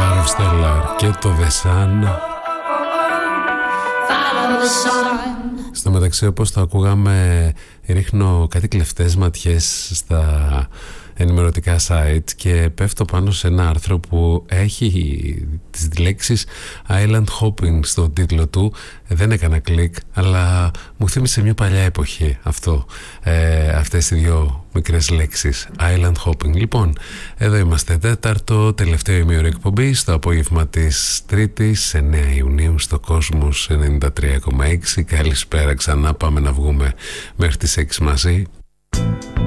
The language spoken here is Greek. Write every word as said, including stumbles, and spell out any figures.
Και το The Sun. Στο μεταξύ, όπως το ακούγαμε, ρίχνω κάτι κλεφτές ματιές στα ενημερωτικά sites και πέφτω πάνω σε ένα άρθρο που έχει τις λέξεις Island Hopping στον τίτλο του. Δεν έκανα κλικ, αλλά μου θύμισε μια παλιά εποχή αυτό, ε, αυτές οι δύο μικρές λέξεις, Island Hopping. Λοιπόν, εδώ είμαστε, τέταρτο, τελευταίο ημίωρο εκπομπή, στο απόγευμα της Τρίτης, εννέα Ιουνίου, στο Κόσμος ενενήντα τρία κόμμα έξι. Καλησπέρα ξανά, πάμε να βγούμε μέχρι τις έξι μαζί.